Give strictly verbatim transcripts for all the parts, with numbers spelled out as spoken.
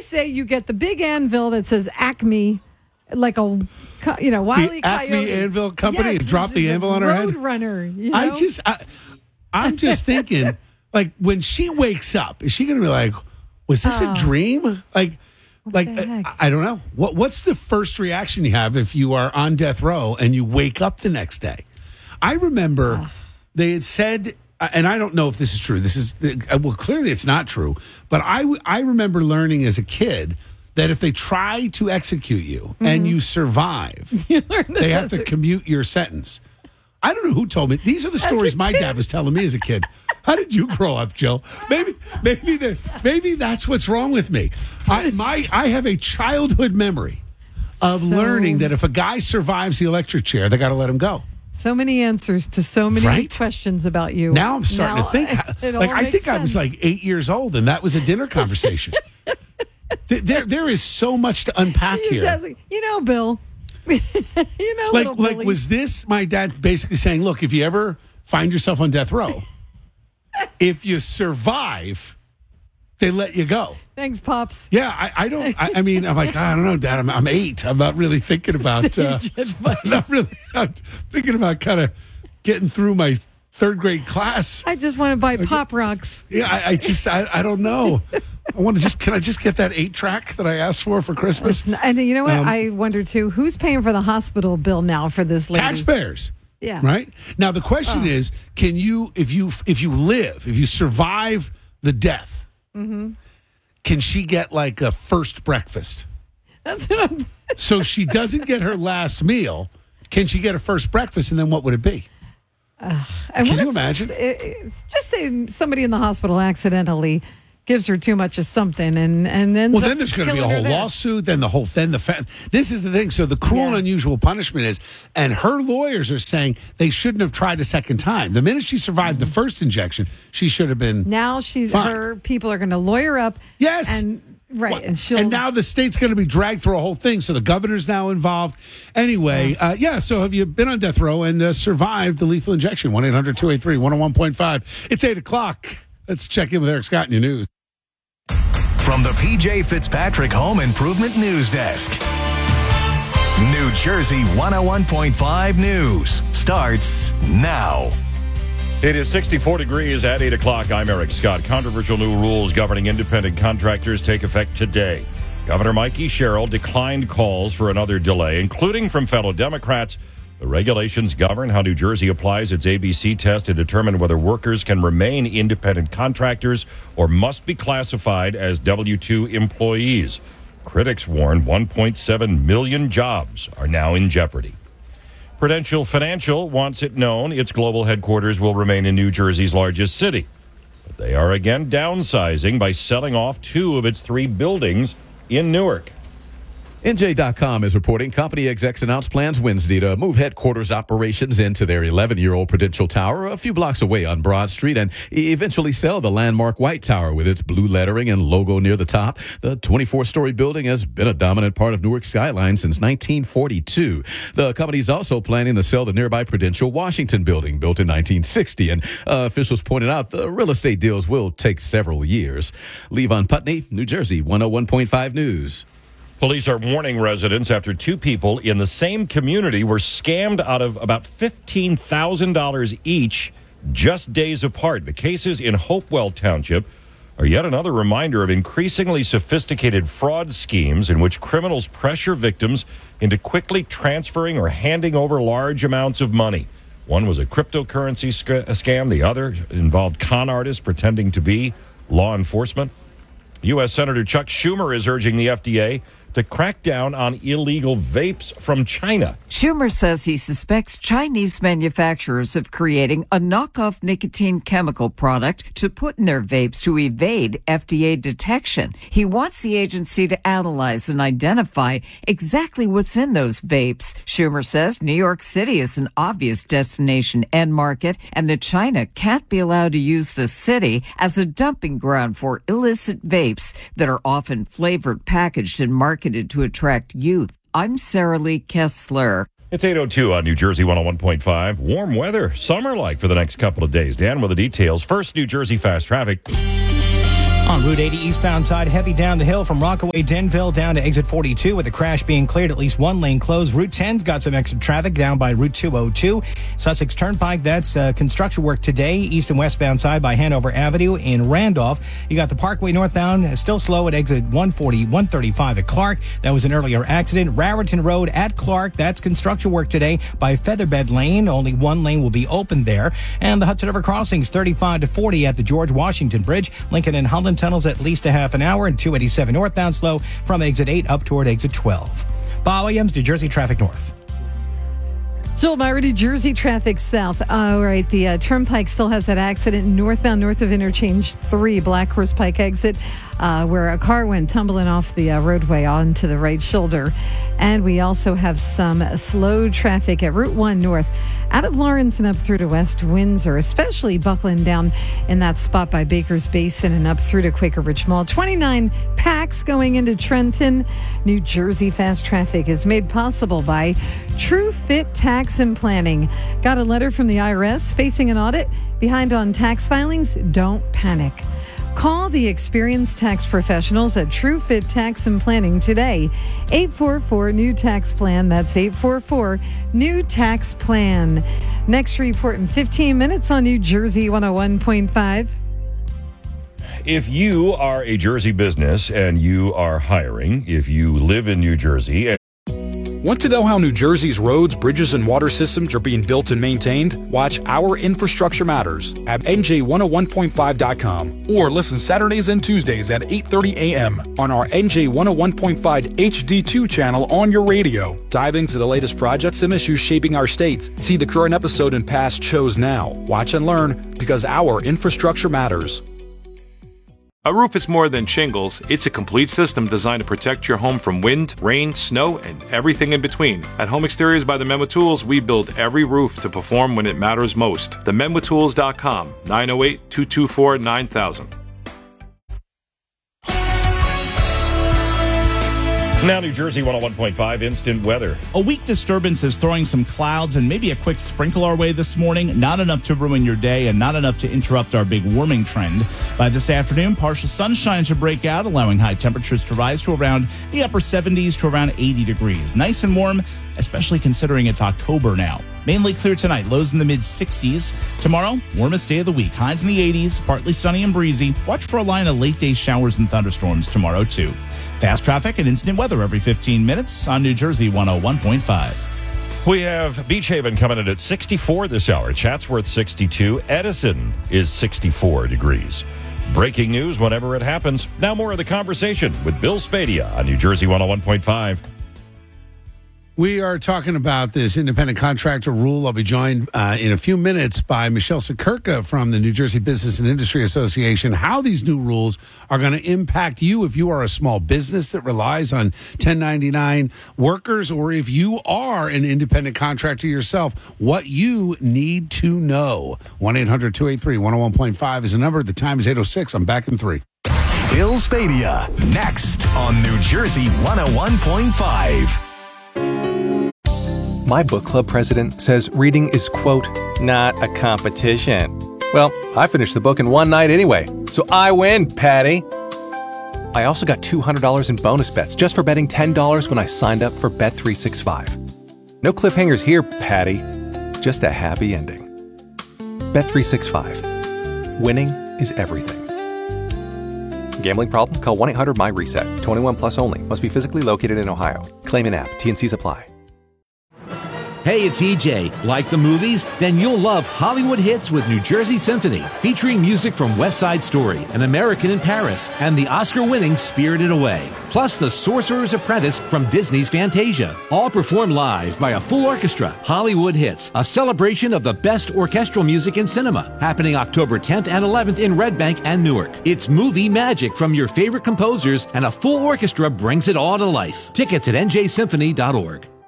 say you get the big anvil that says Acme, like a, you know, Wile E. The Acme Coyote. Anvil Company Yes, and drop it's the anvil on her head? Roadrunner. You know? I just, I, I'm just thinking, like, when she wakes up, is she going to be like, was this Oh. a dream? Like, like the heck? I, I don't know. What What's the first reaction you have if you are on death row and you wake up the next day? I remember Ah. they had said, and I don't know if this is true. This is, well, clearly it's not true. But I, I remember learning as a kid that if they try to execute you Mm-hmm. and you survive, You learn this they have as to a- commute your sentence. I don't know who told me. These are the stories my dad was telling me as a kid. How did you grow up, Jill? Maybe, maybe, the, maybe that's what's wrong with me. I, my, I have a childhood memory of So- learning that if a guy survives the electric chair, they got to let him go. So many answers to so many Right? questions about you. Now I'm starting Now, to think. it Like all I makes think I was sense. like eight years old, and that was a dinner conversation. Th- there, there is so much to unpack You here. guys- you know, Bill. you know, Like, little like, Billy. was this my dad basically saying, "Look, if you ever find yourself on death row, if you survive, they let you go." Thanks, Pops. Yeah, I, I don't. I, I mean, I'm like, I don't know, Dad. I'm, I'm eight. I'm not really thinking about. Uh, Sage advice. not really. I'm thinking about kind of getting through my third grade class. I just want to buy Pop Rocks. Yeah, I, I just, I, I don't know. I want to just. Can I just get that eight track that I asked for for Christmas? And you know what? Um, I wonder too, who's paying for the hospital bill now for this lady? Taxpayers. Yeah. Right. Now the question Oh. is, can you, if you, if you live, if you survive the death, Mm-hmm. can she get like a first breakfast? That's what I'm. So she doesn't get her last meal. Can she get a first breakfast, and then what would it be? And Can what you if imagine? s- it- it's- just say somebody in the hospital accidentally gives her too much of something, and and then Well, then there's going to be a whole lawsuit. Then the whole then the fa- this is the thing. So the cruel and Yeah. unusual punishment is, and her lawyers are saying they shouldn't have tried a second time. The minute she survived the first injection, she should have been. Now she's Fine. her people are going to lawyer up. Yes. and right, What? and she'll And now the state's going to be dragged through a whole thing. So the governor's now involved. Anyway, uh, yeah. So have you been on death row and uh, survived the lethal injection? one eight hundred two eight three one oh one point five. It's eight o'clock. Let's check in with Eric Scott in your news. From the P J Fitzpatrick Home Improvement News Desk. New Jersey one oh one point five News starts now. It is sixty-four degrees at eight o'clock. I'm Eric Scott. Controversial new rules governing independent contractors take effect today. Governor Mikey Sherrill declined calls for another delay, including from fellow Democrats. The regulations govern how New Jersey applies its A B C test to determine whether workers can remain independent contractors or must be classified as W two employees. Critics warn one point seven million jobs are now in jeopardy. Prudential Financial wants it known its global headquarters will remain in New Jersey's largest city. But they are again downsizing by selling off two of its three buildings in Newark. N J dot com is reporting company execs announced plans Wednesday to move headquarters operations into their eleven-year-old Prudential Tower a few blocks away on Broad Street and eventually sell the landmark White Tower with its blue lettering and logo near the top. The twenty-four-story building has been a dominant part of Newark's skyline since nineteen forty-two. The company is also planning to sell the nearby Prudential Washington building, built in nineteen sixty. And uh, officials pointed out the real estate deals will take several years. Levon Putney, New Jersey, one oh one point five News. Police are warning residents after two people in the same community were scammed out of about fifteen thousand dollars each just days apart. The cases in Hopewell Township are yet another reminder of increasingly sophisticated fraud schemes in which criminals pressure victims into quickly transferring or handing over large amounts of money. One was a cryptocurrency sc- scam. The other involved con artists pretending to be law enforcement. U S. Senator Chuck Schumer is urging the F D A to crack down on illegal vapes from China. Schumer says he suspects Chinese manufacturers of creating a knockoff nicotine chemical product to put in their vapes to evade F D A detection. He wants the agency to analyze and identify exactly what's in those vapes. Schumer says New York City is an obvious destination and market, and that China can't be allowed to use the city as a dumping ground for illicit vapes that are often flavored, packaged, and marketed to attract youth. I'm Sarah Lee Kessler. It's eight oh two on New Jersey one oh one point five. Warm weather, summer-like for the next couple of days. Dan with the details. First, New Jersey fast traffic. On Route eighty eastbound side, heavy down the hill from Rockaway, Denville down to exit forty-two with the crash being cleared, at least one lane closed. Route ten's got some extra traffic down by Route two oh two. Sussex Turnpike, that's uh, construction work today, east and westbound side by Hanover Avenue in Randolph. You got the Parkway northbound, still slow at exit one forty, one thirty-five at Clark. That was an earlier accident. Raritan Road at Clark, that's construction work today by Featherbed Lane. Only one lane will be open there. And the Hudson River crossings, thirty-five to forty at the George Washington Bridge. Lincoln and Holland tunnels at least a half an hour, and two eighty-seven northbound slow from exit eight up toward exit twelve. Bob Williams, New Jersey Traffic North. Jill Myra, New Jersey traffic south. All right, the uh, Turnpike still has that accident northbound north of Interchange three, Black Horse Pike exit, uh, where a car went tumbling off the uh, roadway onto the right shoulder. And we also have some slow traffic at Route one north out of Lawrence and up through to West Windsor, especially buckling down in that spot by Baker's Basin and up through to Quaker Ridge Mall. twenty-nine packs going into Trenton. New Jersey fast traffic is made possible by True Fit Tax and Planning. Got a letter from the I R S facing an audit? Behind on tax filings? Don't panic. Call the experienced tax professionals at True Fit Tax and Planning today. eight four four, new tax plan. That's eight four four, new tax plan. Next report in fifteen minutes on New Jersey one oh one point five. If you are a Jersey business and you are hiring, if you live in New Jersey... And- Want to know how New Jersey's roads, bridges, and water systems are being built and maintained? Watch Our Infrastructure Matters at N J one oh one point five dot com or listen Saturdays and Tuesdays at eight thirty a.m. on our N J one oh one point five H D two channel on your radio. Dive into the latest projects and issues shaping our state. See the current episode and past shows now. Watch and learn because our infrastructure matters. A roof is more than shingles. It's a complete system designed to protect your home from wind, rain, snow, and everything in between. At Home Exteriors by the Menwa Tools, we build every roof to perform when it matters most. the menwa tools dot com, nine oh eight, two two four, nine thousand. Now New Jersey one oh one point five instant weather. A weak disturbance is throwing some clouds and maybe a quick sprinkle our way this morning. Not enough to ruin your day and not enough to interrupt our big warming trend. By this afternoon, partial sunshine to break out, allowing high temperatures to rise to around the upper seventies to around eighty degrees. Nice and warm, especially considering it's October now. Mainly clear tonight, lows in the mid-sixties. Tomorrow, warmest day of the week, highs in the eighties, partly sunny and breezy. Watch for a line of late-day showers and thunderstorms tomorrow, too. Fast traffic and instant weather every fifteen minutes on New Jersey one oh one point five. We have Beach Haven coming in at sixty-four this hour. Chatsworth, sixty-two. Edison is sixty-four degrees. Breaking news whenever it happens. Now more of the conversation with Bill Spadia on New Jersey one oh one point five. We are talking about this independent contractor rule. I'll be joined uh, in a few minutes by Michelle Sekerka from the New Jersey Business and Industry Association, how these new rules are going to impact you if you are a small business that relies on ten ninety-nine workers, or if you are an independent contractor yourself, what you need to know. one eight hundred two eight three one oh one point five is the number. The time is eight oh six. I'm back in three. Bill Spadia, next on New Jersey one oh one point five. My book club president says reading is, quote, not a competition. Well, I finished the book in one night anyway, so I win, Patty. I also got two hundred dollars in bonus bets just for betting ten dollars when I signed up for Bet three sixty-five. No cliffhangers here, Patty. Just a happy ending. Bet three sixty-five. Winning is everything. Gambling problem? Call one eight hundred my reset. twenty-one plus only. Must be physically located in Ohio. Claim in app. T and C's apply. Hey, it's E J. Like the movies? Then you'll love Hollywood Hits with New Jersey Symphony, featuring music from West Side Story, An American in Paris, and the Oscar-winning Spirited Away. Plus The Sorcerer's Apprentice from Disney's Fantasia. All performed live by a full orchestra. Hollywood Hits, a celebration of the best orchestral music in cinema, happening October tenth and eleventh in Red Bank and Newark. It's movie magic from your favorite composers, and a full orchestra brings it all to life. Tickets at N J symphony dot org.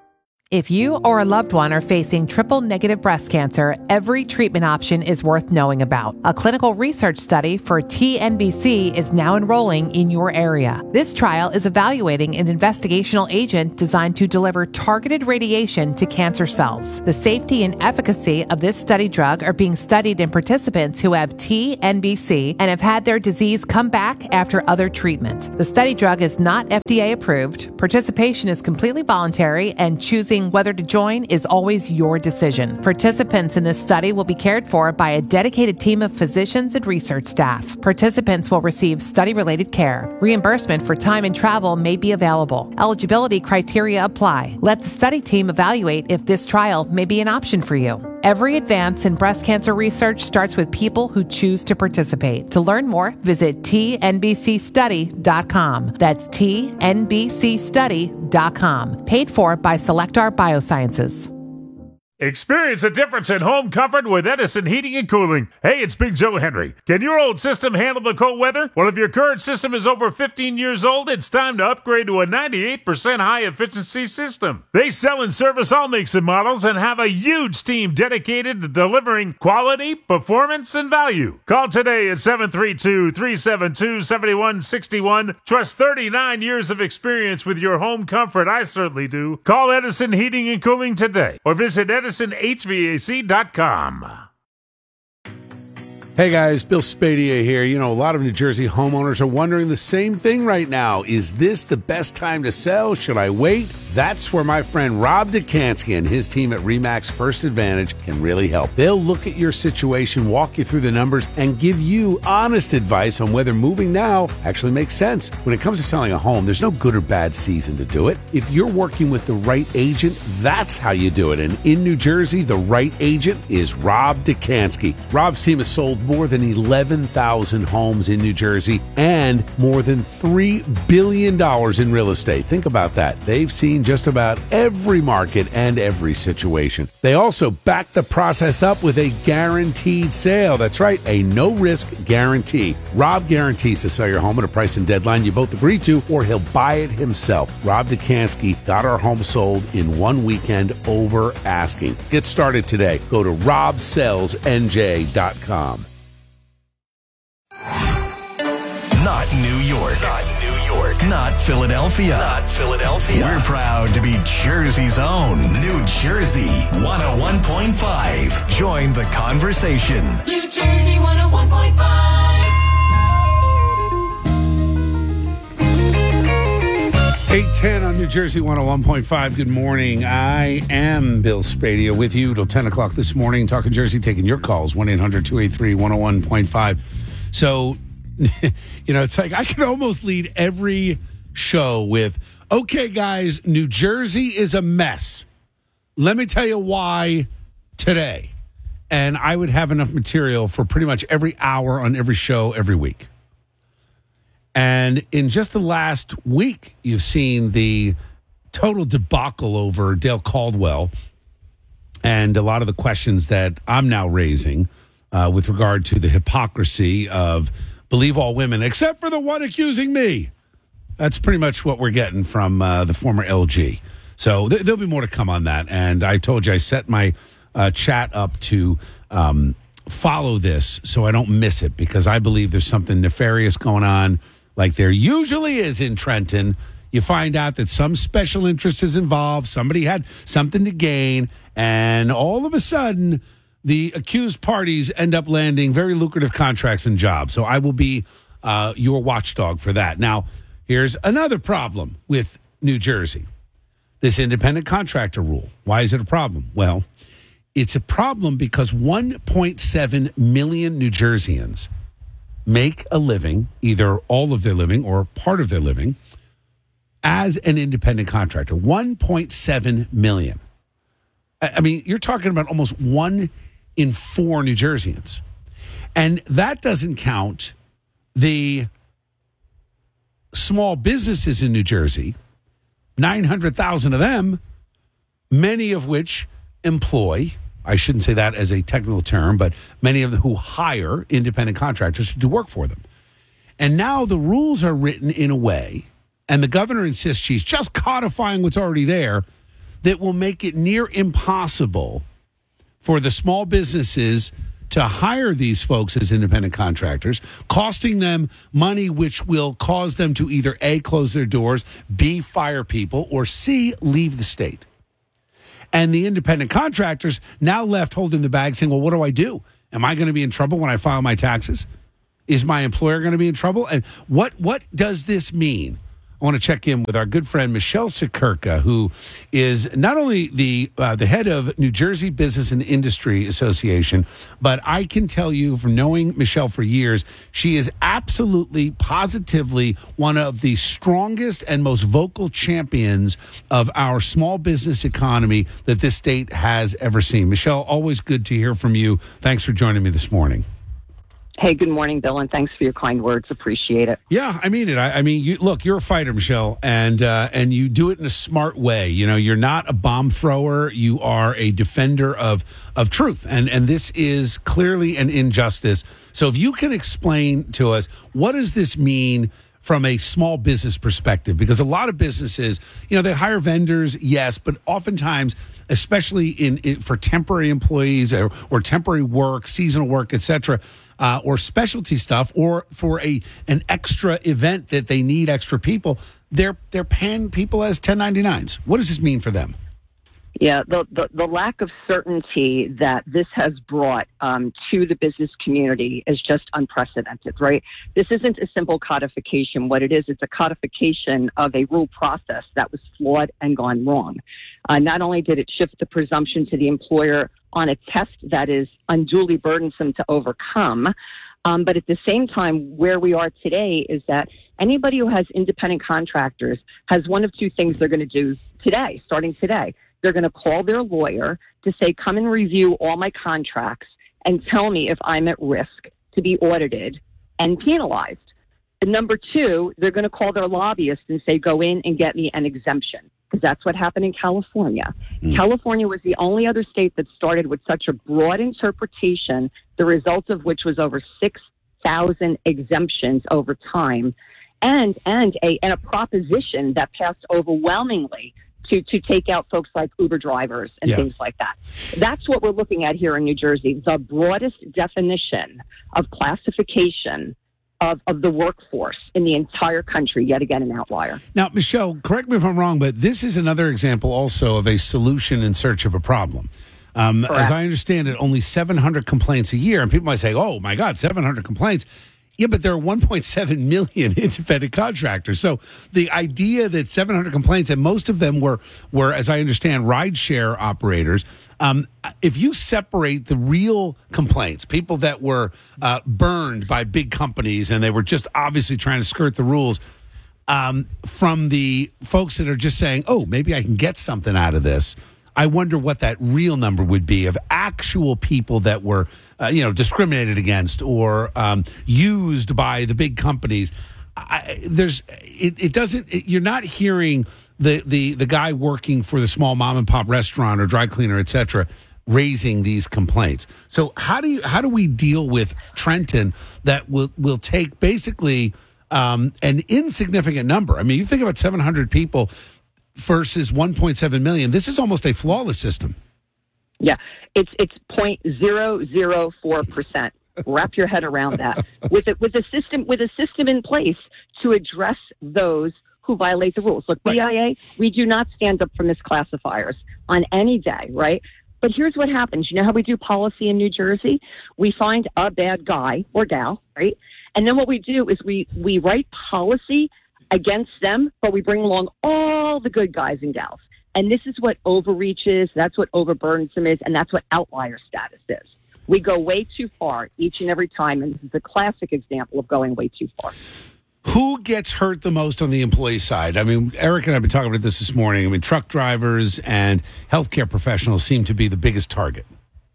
If you or a loved one are facing triple-negative breast cancer, every treatment option is worth knowing about. A clinical research study for T N B C is now enrolling in your area. This trial is evaluating an investigational agent designed to deliver targeted radiation to cancer cells. The safety and efficacy of this study drug are being studied in participants who have T N B C and have had their disease come back after other treatment. The study drug is not F D A approved. Participation is completely voluntary, and choosing whether to join is always your decision. Participants in this study will be cared for by a dedicated team of physicians and research staff. Participants will receive study-related care. Reimbursement for time and travel may be available. Eligibility criteria apply. Let the study team evaluate if this trial may be an option for you. Every advance in breast cancer research starts with people who choose to participate. To learn more, visit T N B C study dot com. That's T N B C study dot com. Paid for by Selectar Biosciences. Experience a difference in home comfort with Edison Heating and Cooling. Hey, it's Big Joe Henry. Can your old system handle the cold weather? Well, if your current system is over fifteen years old, it's time to upgrade to a ninety-eight percent high-efficiency system. They sell and service all makes and models and have a huge team dedicated to delivering quality, performance, and value. Call today at seven three two, three seven two, seven one six one. Trust thirty-nine years of experience with your home comfort. I certainly do. Call Edison Heating and Cooling today or visit Edison Edison H V A C dot com. Hey guys, Bill Spadea here. You know, a lot of New Jersey homeowners are wondering the same thing right now. Is this the best time to sell? Should I wait? That's where my friend Rob Dekanski and his team at RE/MAX First Advantage can really help. They'll look at your situation, walk you through the numbers, and give you honest advice on whether moving now actually makes sense. When it comes to selling a home, there's no good or bad season to do it. If you're working with the right agent, that's how you do it. And in New Jersey, the right agent is Rob Dekanski. Rob's team has sold more than eleven thousand homes in New Jersey and more than three billion dollars in real estate. Think about that. They've seen just about every market and every situation. They also back the process up with a guaranteed sale. That's right, a no-risk guarantee. Rob guarantees to sell your home at a price and deadline you both agree to, or he'll buy it himself. Rob Dekanski got our home sold in one weekend over asking. Get started today. Go to rob sells N J dot com. Not New York. Not New York. Not Philadelphia. Not Philadelphia. We're proud to be Jersey's own New Jersey one oh one point five. Join the conversation. New Jersey one oh one point five. eight ten on New Jersey one oh one point five. Good morning. I am Bill Spadea with you till ten o'clock this morning. Talking Jersey, taking your calls. one eight hundred two eight three one oh one point five. So, you know, it's like I can almost lead every show with, okay, guys, New Jersey is a mess. Let me tell you why today. And I would have enough material for pretty much every hour on every show every week. And in just the last week, you've seen the total debacle over Dale Caldwell and a lot of the questions that I'm now raising uh, with regard to the hypocrisy of believe all women, except for the one accusing me. That's pretty much what we're getting from uh, the former L G. So th- there'll be more to come on that. And I told you I set my uh, chat up to um, follow this so I don't miss it, because I believe there's something nefarious going on, like there usually is in Trenton. You find out that some special interest is involved. Somebody had something to gain. And all of a sudden, the accused parties end up landing very lucrative contracts and jobs. So I will be uh, your watchdog for that. Now, here's another problem with New Jersey. This independent contractor rule. Why is it a problem? Well, it's a problem because one point seven million New Jerseyans make a living, either all of their living or part of their living, as an independent contractor. one point seven million. I mean, you're talking about almost one in four New Jerseyans. And that doesn't count the small businesses in New Jersey, nine hundred thousand of them, many of which employ, I shouldn't say that as a technical term, but many of them who hire independent contractors to do work for them. And now the rules are written in a way, and the governor insists she's just codifying what's already there, that will make it near impossible for the small businesses to hire these folks as independent contractors, costing them money which will cause them to either A, close their doors, B, fire people, or C, leave the state. And the independent contractors now left holding the bag saying, well, what do I do? Am I going to be in trouble when I file my taxes? Is my employer going to be in trouble? And what what does this mean? I want to check in with our good friend Michelle Sikirka, who is not only the uh, the head of New Jersey Business and Industry Association, but I can tell you from knowing Michelle for years, she is absolutely, positively one of the strongest and most vocal champions of our small business economy that this state has ever seen. Michelle, always good to hear from you. Thanks for joining me this morning. Hey, good morning, Bill, and thanks for your kind words. Appreciate it. Yeah, I mean it. I, I mean, you, look, you're a fighter, Michelle, and uh, and you do it in a smart way. You know, you're not a bomb thrower. You are a defender of of truth, and and this is clearly an injustice. So, if you can explain to us, what does this mean from a small business perspective? Because a lot of businesses, you know, they hire vendors, yes, but oftentimes, especially in, in for temporary employees or, or temporary work, seasonal work, et cetera, uh, or specialty stuff, or for a an extra event that they need extra people, they're they're paying people as ten ninety-nines. What does this mean for them? Yeah, the, the, the lack of certainty that this has brought um, to the business community is just unprecedented, right? This isn't a simple codification. What it is, it's a codification of a rule process that was flawed and gone wrong. Uh, not only did it shift the presumption to the employer on a test that is unduly burdensome to overcome, um, but at the same time, where we are today is that anybody who has independent contractors has one of two things they're going to do today, starting today. They're going to call their lawyer to say, come and review all my contracts and tell me if I'm at risk to be audited and penalized. And number two, they're going to call their lobbyist and say, go in and get me an exemption, because that's what happened in California. Mm. California was the only other state that started with such a broad interpretation, the result of which was over six thousand exemptions over time, and, and, a, and a proposition that passed overwhelmingly to to take out folks like Uber drivers and yeah. things like that. That's what we're looking at here in New Jersey, the broadest definition of classification of, of the workforce in the entire country, yet again an outlier. Now, Michelle, correct me if I'm wrong, but this is another example also of a solution in search of a problem. Um, as I understand it, only seven hundred complaints a year, and people might say, oh my God, seven hundred complaints. Yeah, but there are one point seven million independent contractors. So the idea that seven hundred complaints, and most of them were, were as I understand, rideshare operators. Um, if you separate the real complaints, people that were uh, burned by big companies and they were just obviously trying to skirt the rules, um, from the folks that are just saying, oh, maybe I can get something out of this, I wonder what that real number would be of actual people that were, uh, you know, discriminated against or um, used by the big companies. I, there's, it, it doesn't. It, you're not hearing the the the guy working for the small mom and pop restaurant or dry cleaner, et cetera, raising these complaints. So how do you how do we deal with Trenton that will will take basically um, an insignificant number? I mean, you think about seven hundred people versus one point seven million. This is almost a flawless system. Yeah, it's it's zero point zero zero four percent. Wrap your head around that. With a, with a system with a system in place to address those who violate the rules. Look, B I A, we do not stand up for misclassifiers on any day, right? But here's what happens. You know how we do policy in New Jersey? We find a bad guy or gal, right? And then what we do is we we write policy against them, but we bring along all the good guys and gals. And this is what overreach is, that's what overburdensome is, and that's what outlier status is. We go way too far each and every time, and this is a classic example of going way too far. Who gets hurt the most on the employee side? I mean, Eric and I have been talking about this this morning. I mean, truck drivers and healthcare professionals seem to be the biggest target.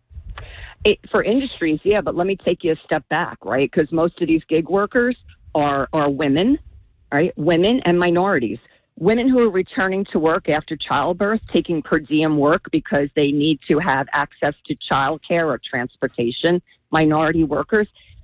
It, for industries, yeah, but let me take you a step back, right? Because most of these gig workers are are women, right? Women and minorities. Women who are returning to work after childbirth, taking per diem work because they need to have access to childcare or transportation. Minority workers.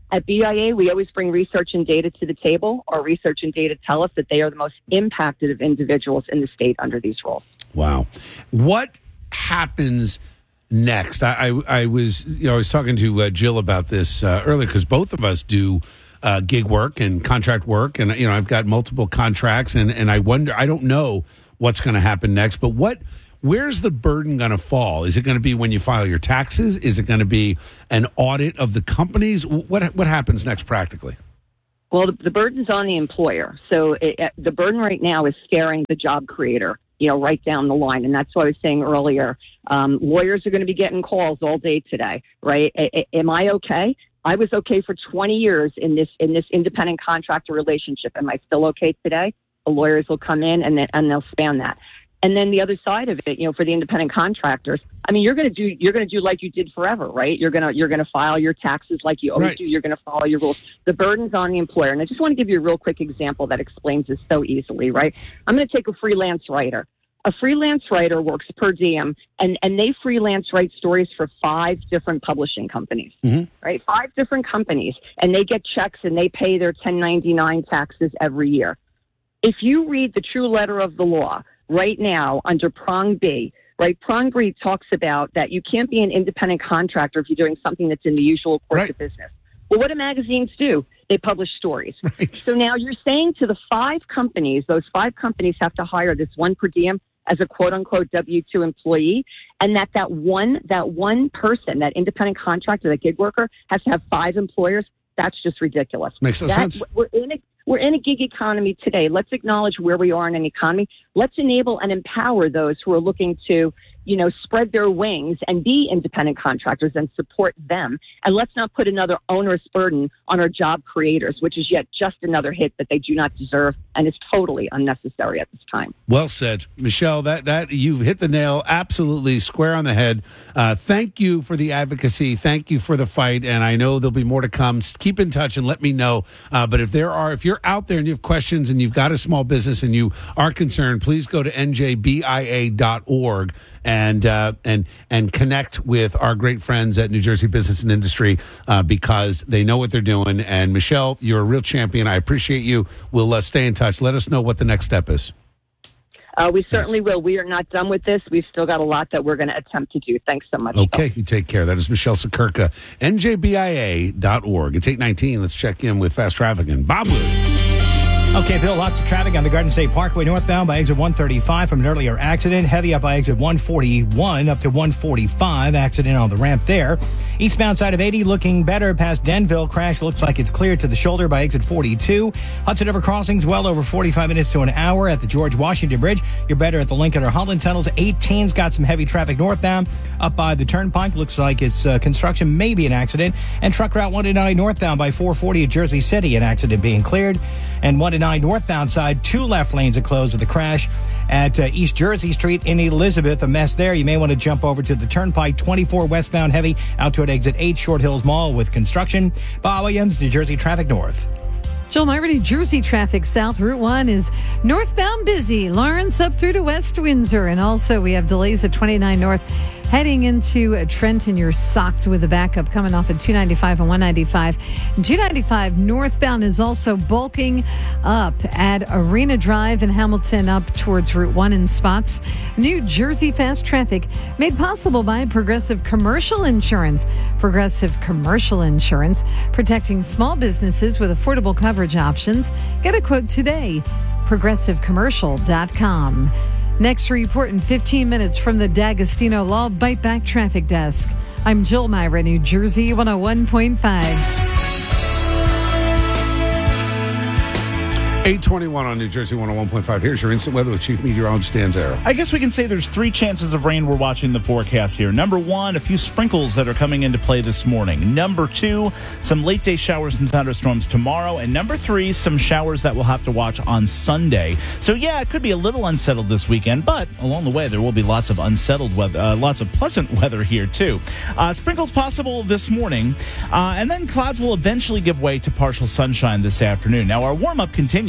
At B I A, we always bring research and data to the table. Our research and data tell us that they are the most impacted of individuals in the state under these rules. Wow. What happens next? I, I, I was, you know, I was talking to uh, Jill about this uh, earlier because both of us do uh, gig work and contract work, and you know, I've got multiple contracts, and and I wonder, I don't know what's going to happen next, but what? Where's the burden going to fall? Is it going to be when you file your taxes? Is it going to be an audit of the companies? What what happens next practically? Well, the, the burden's on the employer. So it, it, the burden right now is scaring the job creator, you know, right down the line. And that's what I was saying earlier. Um, lawyers are going to be getting calls all day today, right? A, a, am I okay? I was okay for twenty years in this in this independent contractor relationship. Am I still okay today? The lawyers will come in and then, and they'll span that. And then the other side of it, you know, for the independent contractors, I mean, you're going to do you're going to do like you did forever, right? You're going to you're going to file your taxes like you always right. do. You're going to follow your rules. The burden's on the employer. And I just want to give you a real quick example that explains this so easily, right? I'm going to take a freelance writer. A freelance writer works per diem, and, and they freelance write stories for five different publishing companies, mm-hmm. right? Five different companies, and they get checks and they pay their ten ninety-nine taxes every year. If you read the true letter of the law, right now, under Prong B, right, Prong B talks about that you can't be an independent contractor if you're doing something that's in the usual course right. of business. Well, what do magazines do? They publish stories. Right. So now you're saying to the five companies, those five companies have to hire this one per diem as a quote-unquote W two employee, and that that one, that one person, that independent contractor, that gig worker, has to have five employers. That's just ridiculous. Makes no that, sense. We're in a We're in a gig economy today. Let's acknowledge where we are in an economy. Let's enable and empower those who are looking to, you know, spread their wings and be independent contractors and support them. And let's not put another onerous burden on our job creators, which is yet just another hit that they do not deserve and is totally unnecessary at this time. Well said, Michelle. That that you've hit the nail absolutely square on the head. Uh, thank you for the advocacy. Thank you for the fight. And I know there'll be more to come. Keep in touch and let me know. Uh, but if there are, if you're out there and you have questions and you've got a small business and you are concerned, please go to N J B I A dot org and uh, and and connect with our great friends at New Jersey Business and Industry uh, because they know what they're doing. And Michelle, you're a real champion. I appreciate you. We'll uh, stay in touch. Let us know what the next step is. Uh, we certainly will. We are not done with this. We've still got a lot that we're going to attempt to do. Thanks so much. Okay, you take care. That is Michelle Sakurka, N J B I A dot org. It's eight nineteen. Let's check in with Fast Traffic and Bob Wood. Okay, Bill, lots of traffic on the Garden State Parkway northbound by exit one thirty-five from an earlier accident. Heavy up by exit one forty-one up to one forty-five. Accident on the ramp there. Eastbound side of eighty looking better past Denville. Crash looks like it's cleared to the shoulder by exit forty-two. Hudson River crossings well over forty-five minutes to an hour at the George Washington Bridge. You're better at the Lincoln or Holland tunnels. eighteen's got some heavy traffic northbound. Up by the Turnpike looks like it's uh, construction, maybe an accident. And truck route one to nine northbound by four forty at Jersey City, an accident being cleared. And one to nine northbound side, two left lanes are closed with a crash at uh, East Jersey Street in Elizabeth. A mess there. You may want to jump over to the Turnpike. twenty-four westbound heavy out toward exit eight Short Hills Mall with construction. Bob Williams, New Jersey Traffic North. Joel Myra, New Jersey traffic south. Route one is northbound busy. Lawrence up through to West Windsor. And also we have delays at twenty-nine North heading into Trenton. You're socked with a backup coming off at two ninety-five and one ninety-five. two ninety-five northbound is also bulking up at Arena Drive in Hamilton up towards Route one in spots. New Jersey fast traffic made possible by Progressive Commercial Insurance. Progressive Commercial Insurance, protecting small businesses with affordable coverage options. Get a quote today. progressive commercial dot com. Next report in fifteen minutes from the D'Agostino Law Bite Back Traffic Desk. I'm Jill Myra, New Jersey one oh one point five. eight twenty-one on New Jersey one oh one point five. Here's your instant weather with Chief Meteorologist Dan Zero. I guess we can say there's three chances of rain we're watching the forecast here. Number one, a few sprinkles that are coming into play this morning. Number two, some late day showers and thunderstorms tomorrow. And number three, some showers that we'll have to watch on Sunday. So yeah, it could be a little unsettled this weekend, but along the way there will be lots of unsettled weather, uh, lots of pleasant weather here too. Uh, sprinkles possible this morning, uh, and then clouds will eventually give way to partial sunshine this afternoon. Now our warm up continues.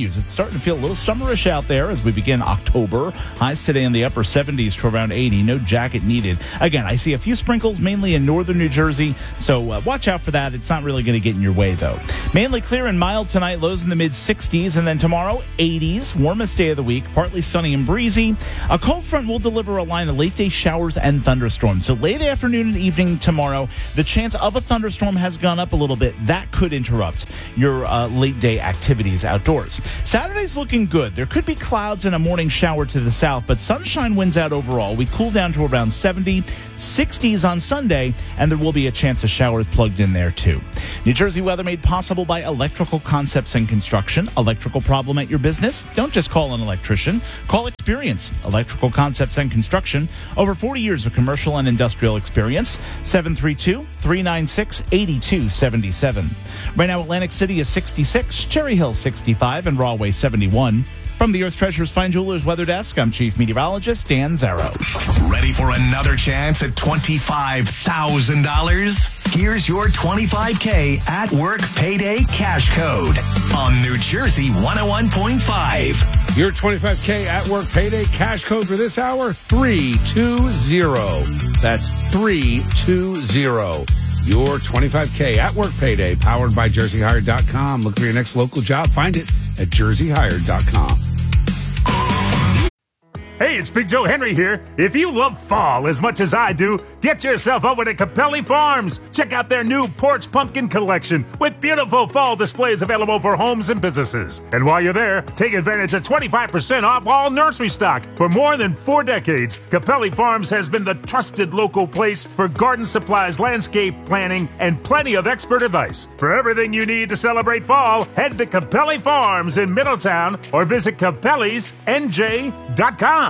continues. It's starting to feel a little summerish out there as we begin October. Highs today in the upper seventies to around eighty. No jacket needed. Again, I see a few sprinkles mainly in northern New Jersey, so uh, watch out for that. It's not really going to get in your way, though. Mainly clear and mild tonight, lows in the mid sixties, and then tomorrow, eighties, warmest day of the week, partly sunny and breezy. A cold front will deliver a line of late-day showers and thunderstorms. So late afternoon and evening tomorrow, the chance of a thunderstorm has gone up a little bit. That could interrupt your uh, late-day activities outdoors. Saturday's looking good. There could be clouds and a morning shower to the south, but sunshine wins out overall. We cool down to around seventy, sixties on Sunday, and there will be a chance of showers plugged in there too. New Jersey weather made possible by Electrical Concepts and Construction. Electrical problem at your business? Don't just call an electrician. Call Experience. Electrical Concepts and Construction. Over forty years of commercial and industrial experience. seven three two, three nine six, eight two seven seven. Right now, Atlantic City is sixty-six, Cherry Hill sixty-five, and Rahway seventy-one. From the Earth Treasures Fine Jewelers Weather Desk, I'm Chief Meteorologist Dan Zarrow. Ready for another chance at twenty-five thousand dollars? Here's your twenty-five K at work payday cash code on New Jersey one oh one point five. Your twenty-five K at work payday cash code for this hour, three two zero. That's three two zero. Your twenty-five K at work payday powered by jersey hired dot com. Look for your next local job. Find it at jersey hired dot com. Hey, it's Big Joe Henry here. If you love fall as much as I do, get yourself over to Capelli Farms. Check out their new porch pumpkin collection with beautiful fall displays available for homes and businesses. And while you're there, take advantage of twenty-five percent off all nursery stock. For more than four decades, Capelli Farms has been the trusted local place for garden supplies, landscape planning, and plenty of expert advice. For everything you need to celebrate fall, head to Capelli Farms in Middletown or visit capellis n j dot com.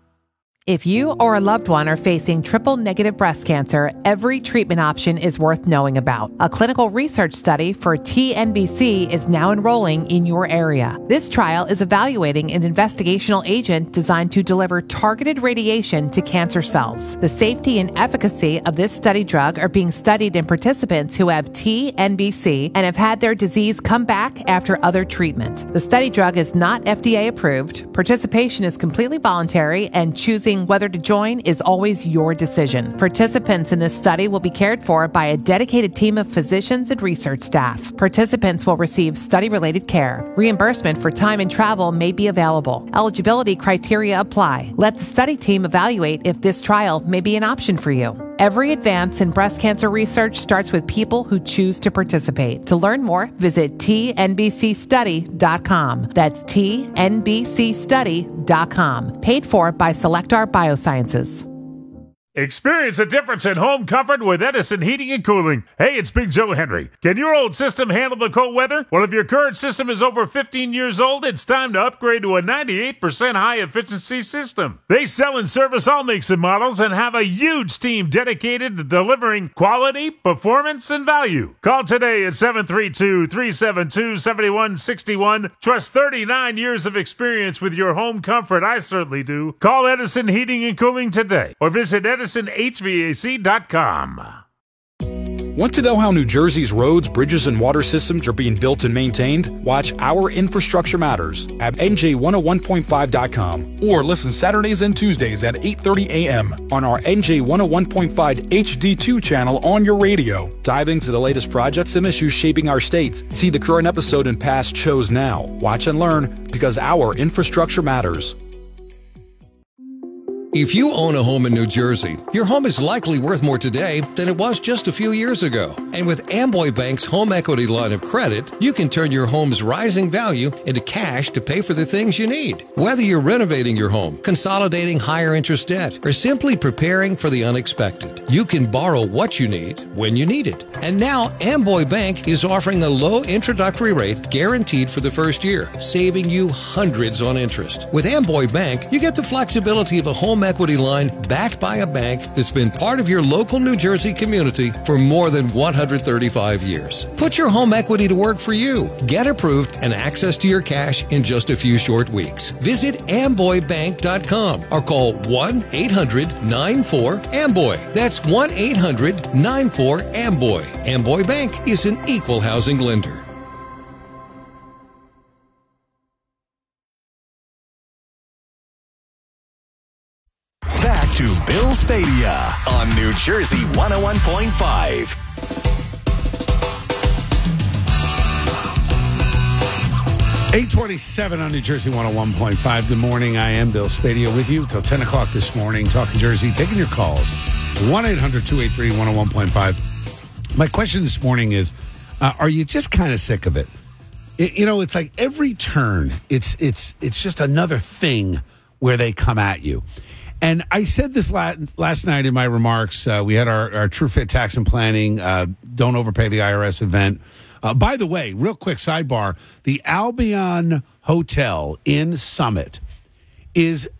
If you or a loved one are facing triple negative breast cancer, every treatment option is worth knowing about. A clinical research study for T N B C is now enrolling in your area. This trial is evaluating an investigational agent designed to deliver targeted radiation to cancer cells. The safety and efficacy of this study drug are being studied in participants who have T N B C and have had their disease come back after other treatment. The study drug is not F D A approved. Participation is completely voluntary, and choosing whether to join is always your decision. Participants in this study will be cared for by a dedicated team of physicians and research staff. Participants will receive study-related care. Reimbursement for time and travel may be available. Eligibility criteria apply. Let the study team evaluate if this trial may be an option for you. Every advance in breast cancer research starts with people who choose to participate. To learn more, visit T N B C study dot com. That's T N B C study dot com. Paid for by Selectar Biosciences. Experience a difference in home comfort with Edison Heating and Cooling. Hey, it's Big Joe Henry. Can your old system handle the cold weather? Well, if your current system is over fifteen years old, it's time to upgrade to a ninety-eight percent high-efficiency system. They sell and service all makes and models and have a huge team dedicated to delivering quality, performance, and value. Call today at seven three two, three seven two, seven one six one. Trust thirty-nine years of experience with your home comfort. I certainly do. Call Edison Heating and Cooling today or visit Edison H V A C dot com. Want to know how New Jersey's roads, bridges, and water systems are being built and maintained? Watch Our Infrastructure Matters at N J one oh one point five dot com or listen Saturdays and Tuesdays at eight thirty a.m. on our N J one oh one point five H D two channel on your radio. Dive into the latest projects and issues shaping our state. See the current episode and past shows now. Watch and learn because Our Infrastructure Matters. If you own a home in New Jersey, your home is likely worth more today than it was just a few years ago. And with Amboy Bank's home equity line of credit, you can turn your home's rising value into cash to pay for the things you need. Whether you're renovating your home, consolidating higher interest debt, or simply preparing for the unexpected, you can borrow what you need when you need it. And now Amboy Bank is offering a low introductory rate guaranteed for the first year, saving you hundreds on interest. With Amboy Bank, you get the flexibility of a home equity line backed by a bank that's been part of your local New Jersey community for more than one hundred thirty-five years. Put your home equity to work for you. Get approved and access to your cash in just a few short weeks. Visit amboy bank dot com or call one eight hundred nine four amboy. That's one eight hundred nine four amboy. Amboy Bank is an equal housing lender. to Bill Spadia on New Jersey one oh one point five. eight twenty-seven on New Jersey one oh one point five. Good morning. I am Bill Spadia with you till ten o'clock this morning, talking Jersey, taking your calls. one eight hundred two eight three one oh one point five. My question this morning is, uh, are you just kind of sick of it? it? You know, it's like every turn, it's it's it's just another thing where they come at you. And I said this last, last night in my remarks. Uh, we had our, our True Fit Tax and Planning, uh, Don't Overpay the I R S event. Uh, by the way, real quick sidebar, the Albion Hotel in Summit is